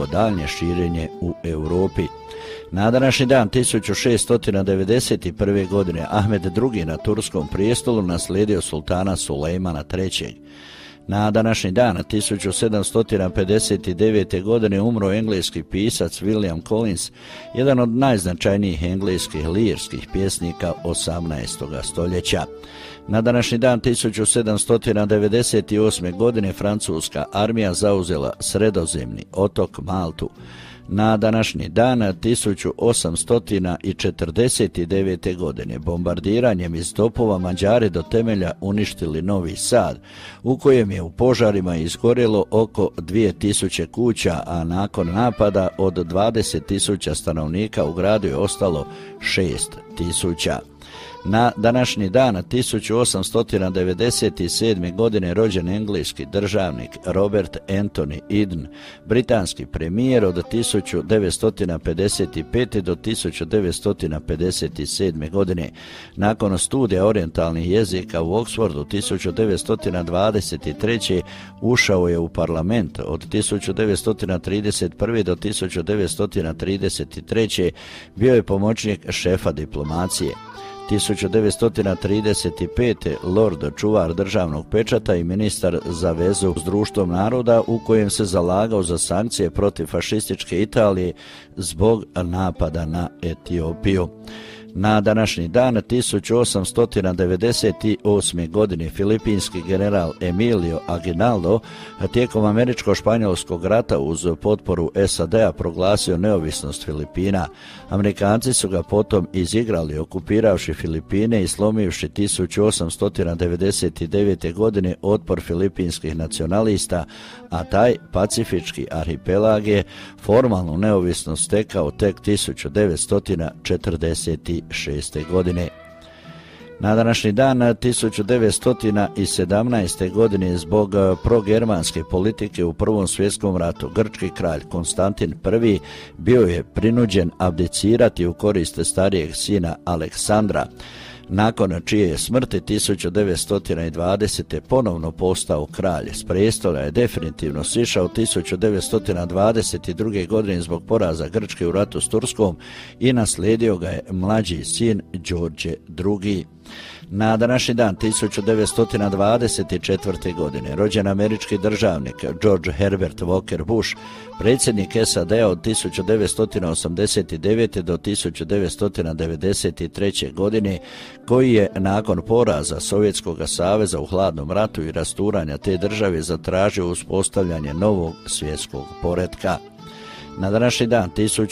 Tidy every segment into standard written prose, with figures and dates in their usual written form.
njegovo daljnje širenje u Europi. Na današnji dan 1691. godine Ahmed II. Na turskom prijestolu naslijedio sultana Sulejmana III. Na današnji dan 1759. godine umro engleski pisac William Collins, jedan od najznačajnijih engleskih lirskih pjesnika 18. stoljeća. Na današnji dan 1798. godine francuska armija zauzela sredozemni otok Maltu. Na današnji dan 1849. godine bombardiranjem iz topova Mađari do temelja uništili Novi Sad, u kojem je u požarima izgorjelo oko 2000 kuća, a nakon napada od 20.000 stanovnika u gradu je ostalo 6.000. Na današnji dan 1897. godine rođen engleski državnik Robert Anthony Eden, britanski premijer od 1955. do 1957. godine. Nakon studija orijentalnih jezika u Oxfordu 1923. ušao je u parlament. Od 1931. do 1933. bio je pomoćnik šefa diplomacije. 1935. lord čuvar državnog pečata i ministar za vezu s društvom naroda, u kojem se zalagao za sankcije protiv fašističke Italije zbog napada na Etiopiju. Na današnji dan 1898. godine filipinski general Emilio Aguinaldo tijekom američko-španjolskog rata uz potporu SAD-a proglasio neovisnost Filipina. Amerikanci su ga potom izigrali okupiravši Filipine i slomivši 1899. godine otpor filipinskih nacionalista, a taj pacifički arhipelag je formalnu neovisnost stekao tek 1946. godine. Na današnji dan 1917. godine zbog progermanske politike u Prvom svjetskom ratu grčki kralj Konstantin I bio je prinuđen abdicirati u korist starijeg sina Aleksandra, nakon čije je smrti 1920. ponovno postao kralj. S prestola je definitivno sišao 1922. godine zbog poraza Grčke u ratu s Turskom i naslijedio ga je mlađi sin Đorđe II. Na današnji dan 1924. godine rođen američki državnik George Herbert Walker Bush, predsjednik SAD-a od 1989. do 1993. godine, koji je nakon poraza Sovjetskog saveza u hladnom ratu i rasturanja te države zatražio uspostavljanje novog svjetskog poretka. Na današnji dan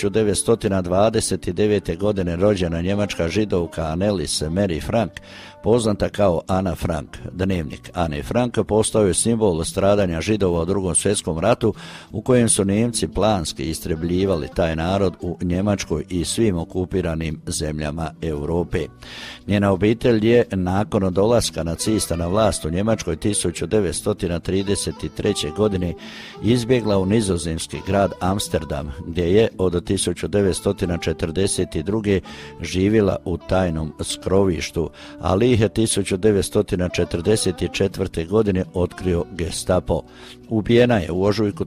1929. godine rođena njemačka židovka Annelies Mary Frank, poznata kao Ana Frank. Dnevnik Ane Frank postao je simbol stradanja Židova u Drugom svjetskom ratu, u kojem su Nemci planski istrebljivali taj narod u Njemačkoj i svim okupiranim zemljama Europe. Njena obitelj je nakon dolaska nacista na vlast u Njemačkoj 1933. godine izbjegla u nizozemski grad Amsterdam, gdje je od 1942. živjela u tajnom skrovištu, ali ih je 1944. godine otkrio Gestapo. Ubijena je u ožujku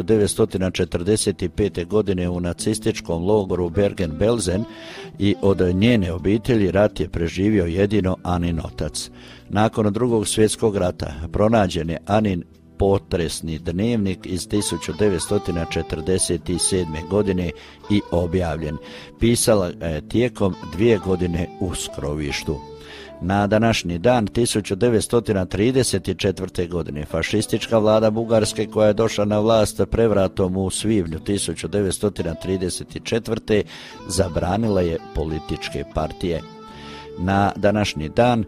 1945. godine u nacističkom logoru Bergen-Belsen i od njene obitelji rat je preživio jedino Anin otac. Nakon Drugog svjetskog rata pronađen je Anin potresni dnevnik iz 1947. godine i objavljen. Pisala je tijekom 2 godine u skrovištu. Na današnji dan 1934. godine fašistička vlada Bugarske, koja je došla na vlast prevratom u svibnju 1934. zabranila je političke partije. Na današnji dan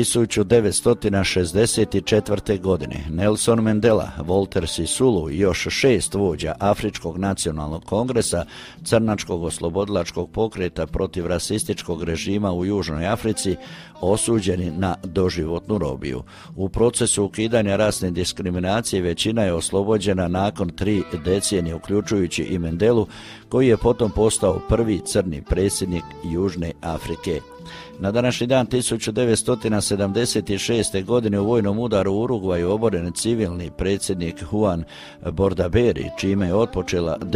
1964. godine Nelson Mandela, Walter Sisulu i još 6 vođa Afričkog nacionalnog kongresa, Crnačkog oslobodilačkog pokreta protiv rasističkog režima u Južnoj Africi, osuđeni na doživotnu robiju. U procesu ukidanja rasne diskriminacije većina je oslobođena nakon 3 decenije, uključujući i Mandelu, koji je potom postao prvi crni predsjednik Južne Afrike. Na današnji dan 1976. godine u vojnom udaru u Urugvaju oboren civilni predsjednik Juan Bordaberry, čime je otpočela